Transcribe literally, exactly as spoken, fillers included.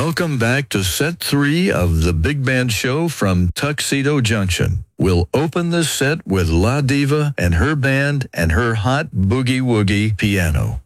Welcome back to set three of the Big Band Show from Tuxedo Junction. We'll open this set with La Diva and her band and her hot boogie-woogie piano.